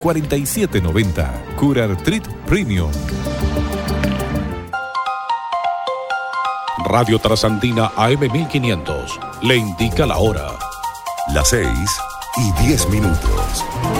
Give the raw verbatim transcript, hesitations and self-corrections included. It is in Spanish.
cuarenta y siete noventa. Curartrit Premium. Radio Trasandina A M mil quinientos le indica la hora. Las seis y diez minutos.